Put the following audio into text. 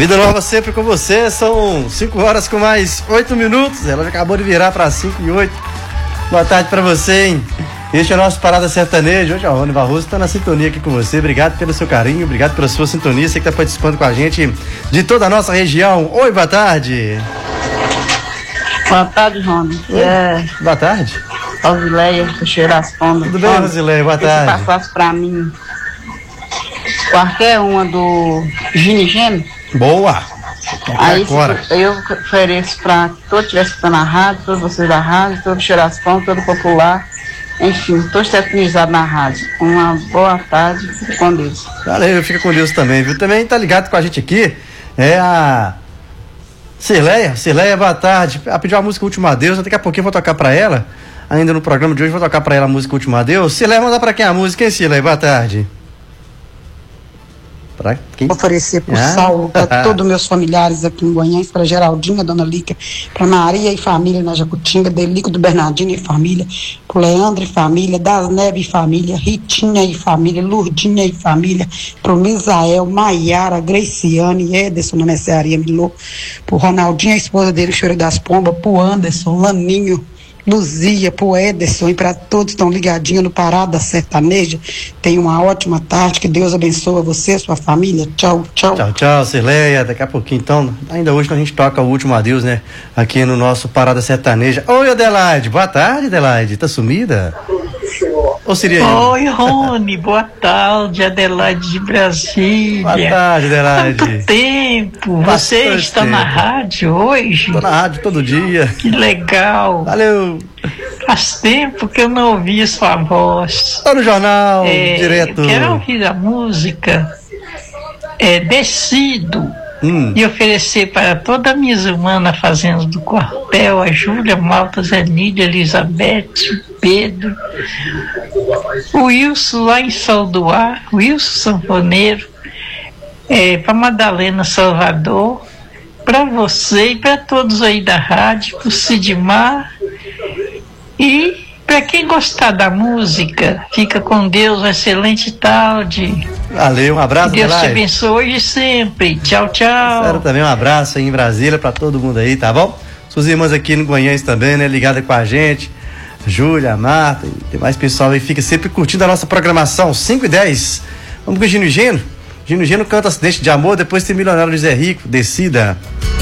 Vida Nova sempre com você, são 5 horas com mais 8 minutos, ela já acabou de virar para 5 e 8. Boa tarde para você, hein? Este é o nosso Parada Sertaneja. Hoje a Rony Barroso está na sintonia aqui com você. Obrigado pelo seu carinho, obrigado pela sua sintonia. Você que está participando com a gente de toda a nossa região. Oi, boa tarde. Boa tarde, Rony. Boa tarde. Rosileia, Teixeira das Pombas. Tudo bem, Rosileia? Boa tarde. Se passasse para mim qualquer uma do Gini Gêmeo. Boa. Aí eu ofereço para todos que estiver escutando a rádio, todos vocês da rádio, todo Teixeira das Pombas, todo popular. Enfim, estou sintonizado na rádio. Uma boa tarde, fique com Deus. Valeu, fica com Deus também, viu? Também tá ligado com a gente aqui, é a Cirleia, boa tarde. Ela pediu a música Último Adeus, daqui a pouquinho eu vou tocar pra ela, ainda no programa de hoje, vou tocar pra ela a música Último Adeus. Cirleia, mandar pra quem a música, hein, Cirleia? Boa tarde. Pra quem? Oferecer pro Saulo, para todos meus familiares aqui em Goiânia, para Geraldinha, Dona Lícia, para Maria e família na Jacutinga, Delico do Bernardino e família, pro Leandro e família, Das Neves e família, Ritinha e família, Lurdinha e família, pro Misael, Maiara, Graciane, Ederson, na Mercearia Milô, pro Ronaldinho, a esposa dele, Choro das Pombas, pro Anderson, Laninho, Luzia, pro Ederson e para todos que estão ligadinhos no Parada Sertaneja. Tenha uma ótima tarde, que Deus abençoe você, sua família. Tchau, tchau. Tchau, tchau, Cirleia. Daqui a pouquinho, então, ainda hoje a gente toca o Último Adeus, né? Aqui no nosso Parada Sertaneja. Oi, Adelaide. Boa tarde, Adelaide. Tá sumida? Ou seria Oi, Rony. Boa tarde, Adelaide de Brasília. Boa tarde, Adelaide. Quanto tempo? Você está na rádio hoje? Estou na rádio todo dia. Que legal. Valeu. Faz tempo que eu não ouvi sua voz. Estou no jornal, direto. Quero ouvir a música Descido. E oferecer para toda a minha irmã na Fazenda do Quartel, a Júlia, Malta, Zenília, Elizabeth, Pedro, o Wilson lá em Saldoar, o Wilson Sanfoneiro, para Madalena Salvador, para você e para todos aí da rádio, para o Sidmar. E para quem gostar da música, fica com Deus, uma excelente tarde. Valeu, um abraço, Deus te abençoe sempre. Tchau, tchau. Quero também um abraço aí em Brasília para todo mundo aí, tá bom? Suas irmãs aqui no Goiânia também, né? Ligada com a gente. Júlia, Marta e tem mais pessoal aí, fica sempre curtindo a nossa programação. 5h10. Vamos com o Gino Geno. Gino Geno canta Acidente de Amor, depois tem Milionário de Zé Rico. Decida.